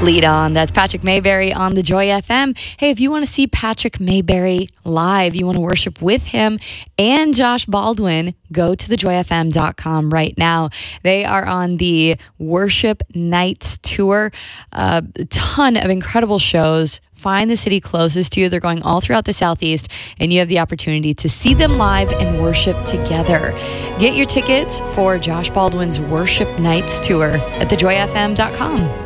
Lead On. That's Patrick Mayberry on the Joy FM. Hey, if you want to see Patrick Mayberry live, you want to worship with him and Josh Baldwin, go to thejoyfm.com right now. They are on the Worship Nights tour. A ton of incredible shows. Find the city closest to you. They're going all throughout the Southeast, and you have the opportunity to see them live and worship together. Get your tickets for Josh Baldwin's Worship Nights tour at thejoyfm.com.